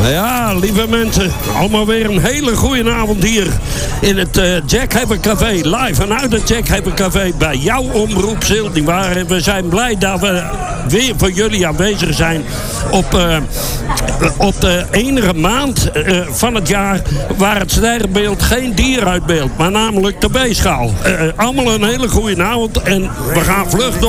Ja, lieve mensen, allemaal weer een hele goede avond hier in het Jack Hepper Café. Live vanuit het Jack Hepper Café bij jouw omroep Ziltniwaard. We zijn blij dat we weer voor jullie aanwezig zijn op de enige maand van het jaar waar het sterrenbeeld geen dier uitbeeldt, maar namelijk de weegschaal. Allemaal een hele goede avond en we gaan vlug door.